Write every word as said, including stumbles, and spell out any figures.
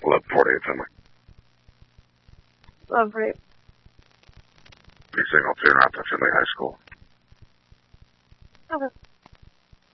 eleven forty-eight, Finley. eleven forty-eight. Be signal two and out to Finley High School. Okay.